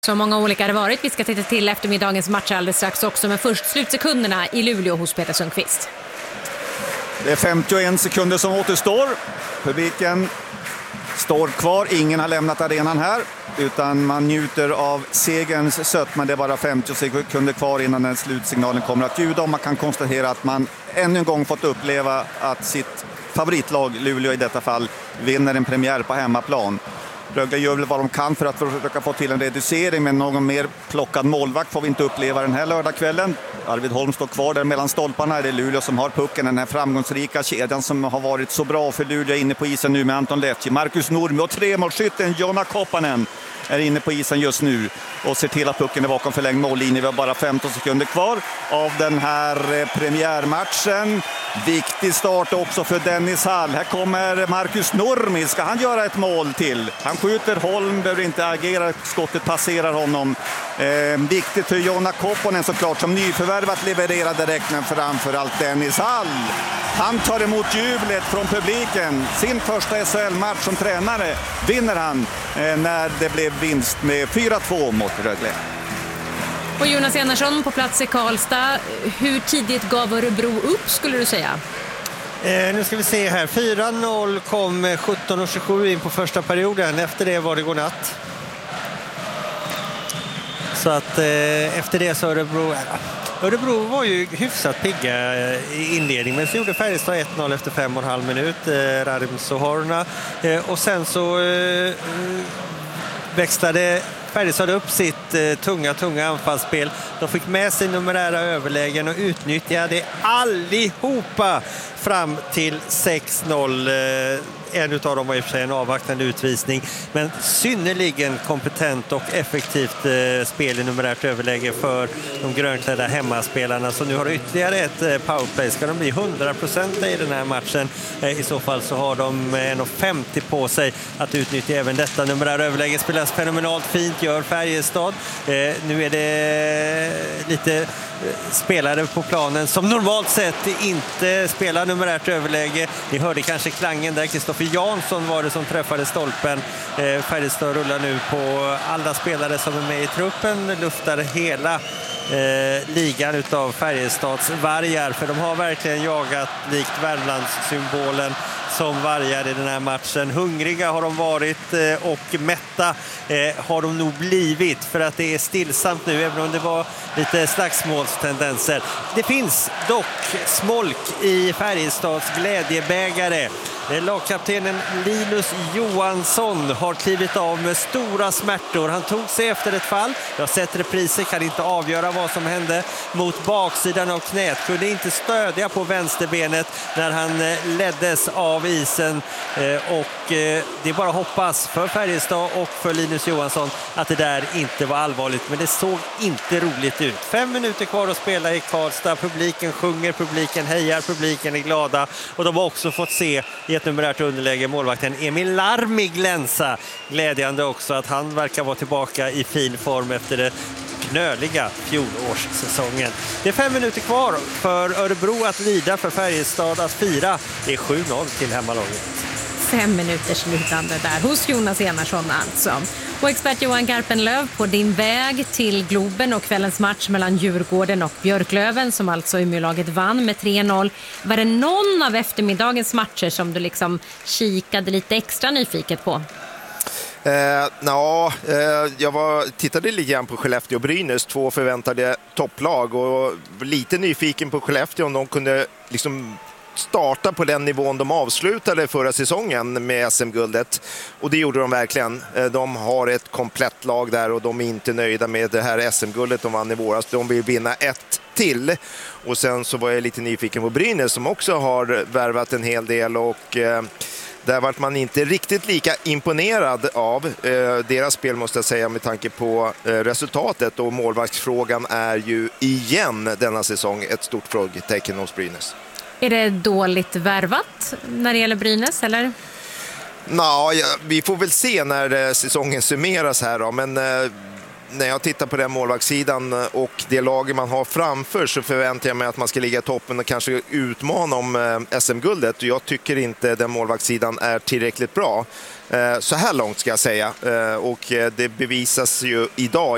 Så många olika har det varit. Vi ska titta till eftermiddagens match alldeles strax också. Men först slutsekunderna i Luleå hos Peter Sundqvist. Det är 51 sekunder som återstår. Publiken står kvar. Ingen har lämnat arenan här. Utan man njuter av segerns sötma. Det är bara 50 sekunder kvar innan den slutsignalen kommer att ljuda. Och man kan konstatera att man ännu en gång fått uppleva att sitt favoritlag, Luleå i detta fall, vinner en premiär på hemmaplan. Rögle gör väl vad de kan för att försöka få till en reducering, men någon mer plockad målvakt får vi inte uppleva den här lördagskvällen. Arvid Holm står kvar där mellan stolparna. Det är Luleå som har pucken, den här framgångsrika kedjan som har varit så bra för Luleå inne på isen nu med Anton Lehti, Marcus Nurmi och tremålsskytten Joona Koppanen är inne på isen just nu och ser till att pucken är bakom förlängd mållinje. Vi har bara 15 sekunder kvar av den här premiärmatchen. Viktig start också för Dennis Hall. Här kommer Marcus Nurmi. Ska han göra ett mål till? Han skjuter, Holm behöver inte agera. Skottet passerar honom. Viktigt för Joona Koppanen såklart som nyförvärvat levererar direkt, men framförallt Dennis Hall. Han tar emot jublet från publiken. Sin första SHL-match som tränare vinner han när det blev vinst med 4-2 mot Rögle. Och Jonas Enarsson på plats i Karlstad. Hur tidigt gav Örebro upp skulle du säga? Nu ska vi se här. 4-0 kom 17:27 in på första perioden. Efter det var det godnatt. Så att efter det så Örebro var ju hyfsat pigga i inledning, men så gjorde Färjestad 1-0 efter 5,5 minut, Radim Sohorna, och sen så växlade Färjestad upp sitt tunga anfallsspel. De fick med sig numerära överlägen och utnyttjade allihopa fram till 6-0. En av dem var i och för sig en avvaktande utvisning, men synnerligen kompetent och effektivt spel i numerärt överläge för de grönklädda hemmaspelarna. Så nu har de ytterligare ett powerplay. Ska de bli 100% i den här matchen? I så fall så har de 1,50 på sig att utnyttja även detta. Numerära överläge spelas fenomenalt fint, gör Färjestad. Nu är det lite spelare på planen som normalt sett inte spelar numerärt överläge. Ni hörde kanske klangen där. Kristoffer Jansson var det som träffade stolpen. Färjestad rullar nu på alla spelare som är med i truppen. Luftar hela ligan utav Färjestads vargar, för de har verkligen jagat likt Värmlandssymbolen som vargar i den här matchen. Hungriga har de varit och mätta har de nog blivit, för att det är stillsamt nu, även om det var lite slagsmålstendenser. Det finns dock smolk i Färjestads glädjebägare. Lagkaptenen Linus Johansson har klivit av med stora smärtor. Han tog sig efter ett fall. Jag har sett repriser, kan inte avgöra vad som hände mot baksidan av knät. Kunde inte stödja på vänsterbenet när han leddes av isen. Och det är bara hoppas för Färjestad och för Linus Johansson att det där inte var allvarligt. Men det såg inte roligt ut. 5 minuter kvar att spela i Karlstad. Publiken sjunger, publiken hejar, publiken är glada. Och de har också fått se i ett numerärt underläge målvakten Emil Larmi glänsa. Glädjande också att han verkar vara tillbaka i fin form efter det knöliga fjolårssäsongen. Det är 5 minuter kvar för Örebro att lida, för Färjestad att fira. Det är 7-0 till hemmalaget. 5 minuters lidande där hos Jonas Enarsson alltså. Och expert Johan Garpenlöv på din väg till Globen och kvällens match mellan Djurgården och Björklöven som alltså Umeålaget vann med 3-0. Var det någon av eftermiddagens matcher som du liksom kikade lite extra nyfiket på? Jag tittade lite grann på Skellefteå och Brynäs, 2 förväntade topplag, och lite nyfiken på Skellefteå om de kunde liksom starta på den nivån de avslutade förra säsongen med SM-guldet, och det gjorde de verkligen. De har ett komplett lag där och de är inte nöjda med det här SM-guldet de vann i våras. De vill vinna ett till. Och sen så var jag lite nyfiken på Brynäs som också har värvat en hel del, och där vart man inte riktigt lika imponerad av deras spel, måste jag säga, med tanke på resultatet. Och målvaktsfrågan är ju igen denna säsong ett stort frågetecken hos Brynäs. Är det dåligt värvat när det gäller Brynäs, eller? Vi får väl se när säsongen summeras här då, men när jag tittar på den målvaktssidan och det laget man har framför, så förväntar jag mig att man ska ligga i toppen och kanske utmana om SM-guldet. Och jag tycker inte den målvaktssidan är tillräckligt bra så här långt, ska jag säga. Och det bevisas ju idag